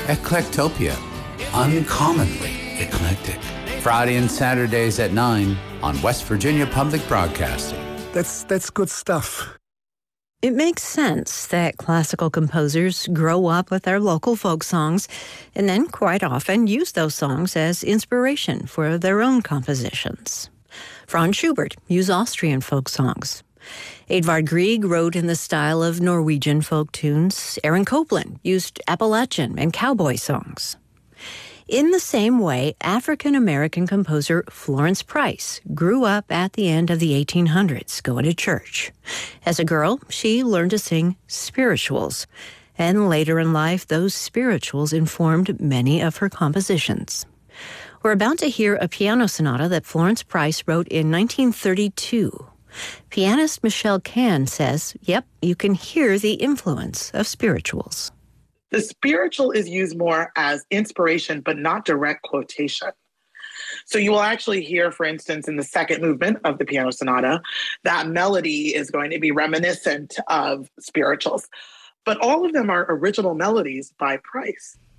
Eclectopia. Uncommonly eclectic. Friday and Saturdays at 9 on West Virginia Public Broadcasting. That's good stuff. It makes sense that classical composers grow up with their local folk songs and then quite often use those songs as inspiration for their own compositions. Franz Schubert used Austrian folk songs. Edvard Grieg wrote in the style of Norwegian folk tunes. Aaron Copland used Appalachian and cowboy songs. In the same way, African-American composer Florence Price grew up at the end of the 1800s going to church. As a girl, she learned to sing spirituals, and later in life, those spirituals informed many of her compositions. We're about to hear a piano sonata that Florence Price wrote in 1932. Pianist Michelle Kahn says, yep, you can hear the influence of spirituals. The spiritual is used more as inspiration, but not direct quotation. So you will actually hear, for instance, in the second movement of the piano sonata, that melody is going to be reminiscent of spirituals. But all of them are original melodies by Price.